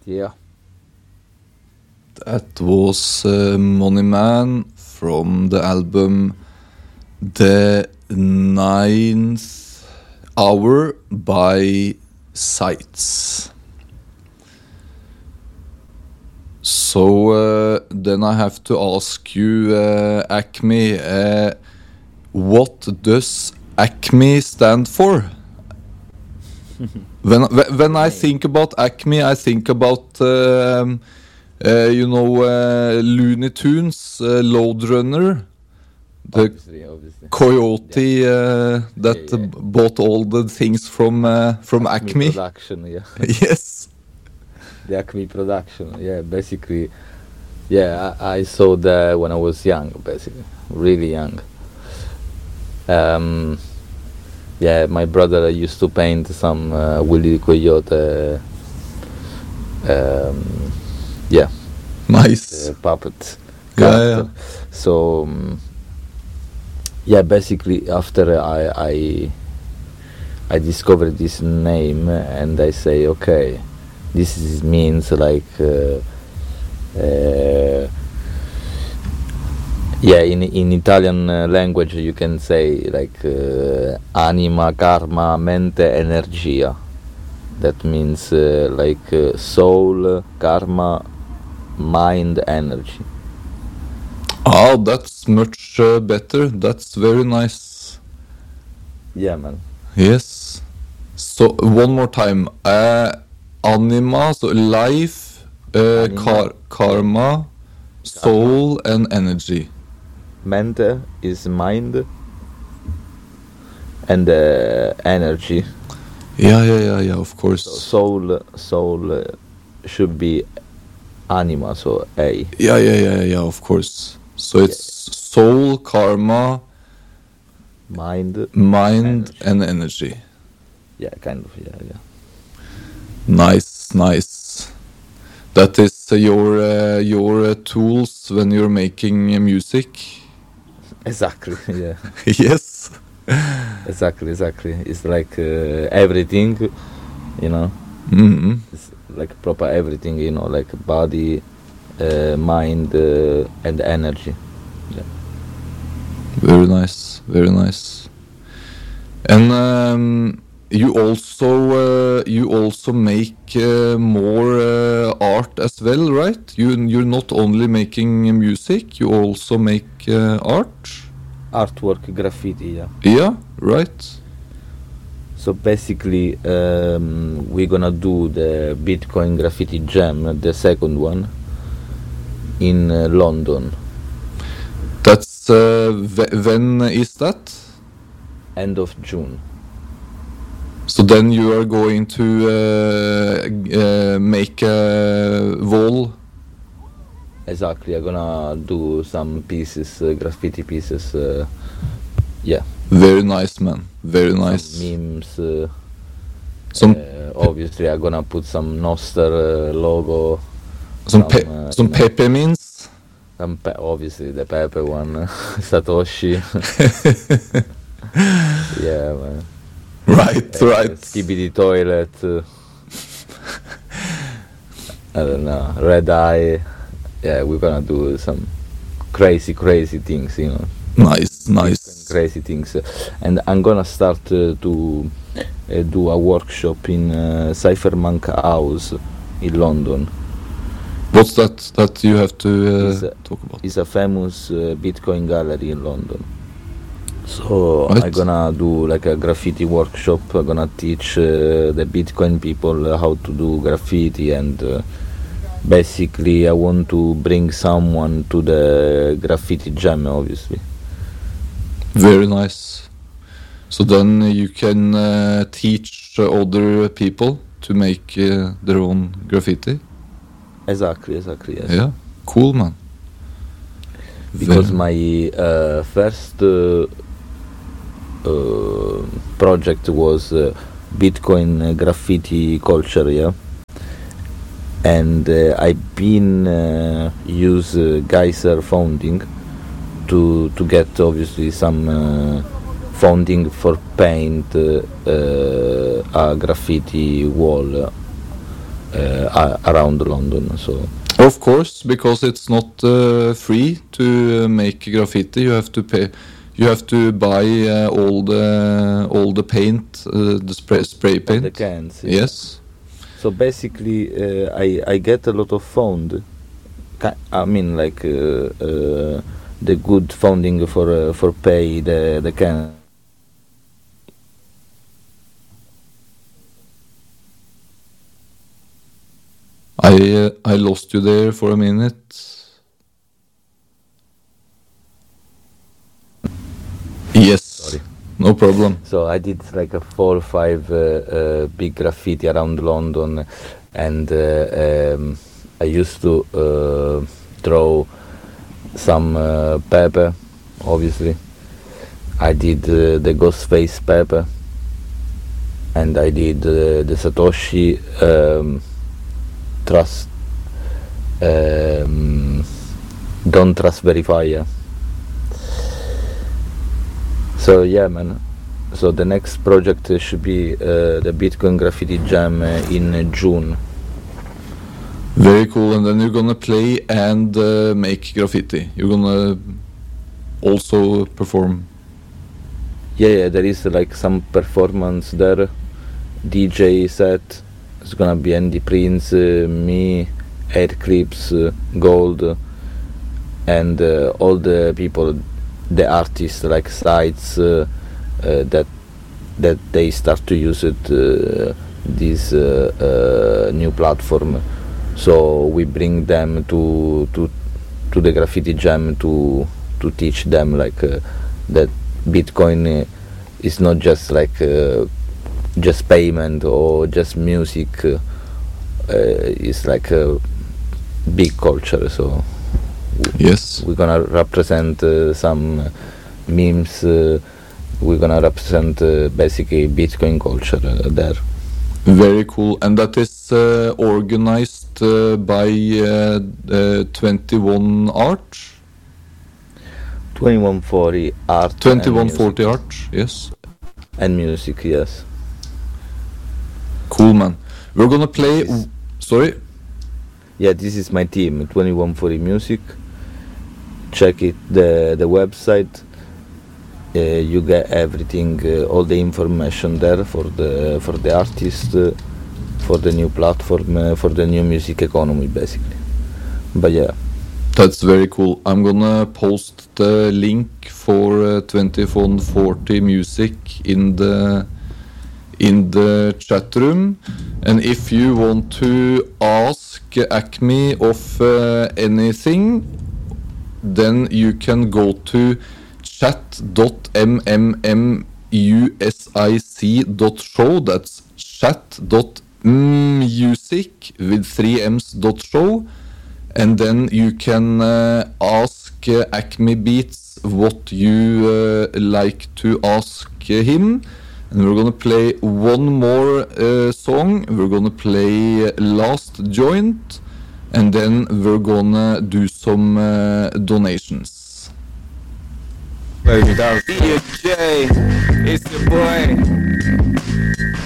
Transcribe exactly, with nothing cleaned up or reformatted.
Yeah. That was uh, Money Man from the album The Ninth Hour by Sights. So uh, then I have to ask you, uh, Acme, uh, what does Acme stand for? when when I think about Acme, I think about um, uh, you know uh, Looney Tunes, uh, Lode Runner, the Obviously, obviously. coyote uh, that Yeah, yeah. uh, bought all the things from uh, from Acme. Production, yeah. Yes. The Acme production, yeah. Basically, yeah. I, I saw that when I was young, basically, really young. Um, yeah, my brother used to paint some uh, Willy Coyote. Um, yeah, Nice. uh, puppet Yeah, character. So um, yeah, basically after I I I discovered this name and I say, okay, this is, means like uh, uh, yeah, in in Italian uh, language you can say like uh, anima, karma, mente, energia. That means uh, like uh, soul, karma, mind, energy. Oh, that's much uh, better. That's very nice. Yeah, man. Yes. So one more time. Uh, anima, so life, uh, Anima, kar- karma, soul, and energy. Mente is mind, and uh, energy. Yeah, yeah, yeah, yeah. Of course. So soul, soul uh, should be anima, so A. Yeah, yeah, yeah, yeah. Of course. So it's soul, karma, Mind, mind, energy. and energy. Yeah, kind of. Yeah, yeah. Nice, nice. That is uh, your uh, your uh, tools when you're making uh, music. Exactly. Yeah. Yes. Exactly. Exactly. It's like uh, everything, you know. Mm-hmm. It's like proper everything, you know, like body, uh, mind, uh, and energy. Yeah. Very nice, very nice. And um, you also uh, you also make uh, more uh, art as well, right? You you're not only making music, you also make uh, art. Artwork, graffiti. Yeah. Yeah, right. So basically, um, we're gonna do the Bitcoin Graffiti Jam, the second one, in uh, London, That's uh, wh- when is that? end of June. So then you are going to uh, g- uh, make a wall. Exactly, I'm gonna do some pieces, uh, graffiti pieces. Uh, yeah, Very nice, man. Very nice. some memes. Uh, Some uh, obviously, I'm gonna put some Noster uh, logo. some pe- uh, some you know, peppermints. some pe- obviously the Pepe one, Satoshi. Yeah, man. Right, Uh, right. Skibidi toilet. Uh, I don't know. Red eye. Yeah, we're gonna do some crazy, crazy things, you know. Nice, nice. Crazy things, and I'm gonna start uh, to uh, do a workshop in uh, Cyphermonk House in London. What's that that you have to uh, It's a- talk about? It's a famous uh, Bitcoin gallery in London. So Right. I'm gonna do like a graffiti workshop. I'm gonna teach uh, the Bitcoin people uh, how to do graffiti, and uh, basically I want to bring someone to the graffiti jam, obviously. Very nice. So then you can uh, teach uh, other people to make uh, their own graffiti. Exactly, exactly, yes. Yeah, cool, man. Because Very- my uh, first uh, uh, project was uh, Bitcoin uh, graffiti culture, yeah. And uh, I've been uh, use uh, Geyser founding to to get obviously some uh, funding for paint uh, uh, a graffiti wall. uh, around London. So. Of course, because it's not uh, free to make graffiti. You have to pay. You have to buy uh, all the all the paint, uh, the spray spray paint. The cans. Yeah. Yes. So basically, uh, I I get a lot of found. I mean, like uh, uh, the good funding for uh, for pay the the can. I uh, I lost you there for a minute. Yes. Sorry. No problem. So I did like a four or five uh, uh, big graffiti around London, and uh, um, I used to uh, draw some uh, paper, obviously. I did uh, the Ghostface paper, and I did uh, the Satoshi um, Trust, um, Don't Trust Verifier. So yeah, man. So the next project uh, should be uh, the Bitcoin Graffiti Jam uh, in uh, June. Very cool. And then you're gonna play and uh, make graffiti. You're gonna also perform. Yeah, yeah. There is uh, like some performance there. D J set. It's gonna be Andy Prince, uh, me, Air Clips, uh, Gold, uh, and uh, all the people, the artists like sites uh, uh, that that they start to use it uh, this uh, uh, new platform. So we bring them to to to the Graffiti Jam to to teach them like uh, that Bitcoin uh, is not just like uh, just payment or just music. Uh, uh, it's like a big culture. So yes, we're gonna represent uh, some memes. Uh, we're gonna represent uh, basically Bitcoin culture uh, there. Very cool. And that is uh, organized uh, by uh, uh, twenty-one Art. twenty-one forty Art. twenty-one forty Art. Yes. And music. Yes. Cool, man. We're gonna play. W- sorry. Yeah, this is my team. twenty-one forty Music. Check it. The the website. Uh, you get everything, uh, all the information there for the for the artist, uh, for the new platform, uh, for the new music economy, basically. But yeah, that's very cool. I'm gonna post the link for uh, twenty-one forty Music in the in the chat room, and if you want to ask Acme of uh, anything, then you can go to chat.mmmusic.show. That's chat.music with three m's dot show, and then you can uh, ask uh, Acme Beats what you uh, like to ask uh, him. And we're gonna play one more uh, song. We're gonna play Last Joint, and then we're gonna do some uh, donations. D J, it's your boy